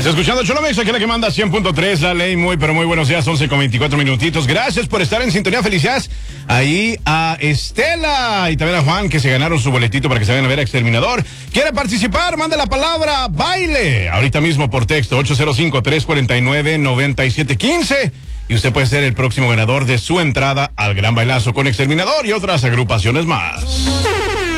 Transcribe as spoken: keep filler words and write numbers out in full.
escuchando Cholomex, aquí la que manda cien punto tres, la ley. Muy, pero muy buenos días, once con veinticuatro minutitos. Gracias por estar en sintonía. Felicidades ahí a Estela y también a Juan, que se ganaron su boletito para que se vayan a ver a Exterminador. ¿Quiere participar? Mande la palabra baile ahorita mismo por texto ocho cero cinco, tres cuatro nueve, nueve siete uno cinco. Y usted puede ser el próximo ganador de su entrada al Gran Bailazo con Exterminador y otras agrupaciones más.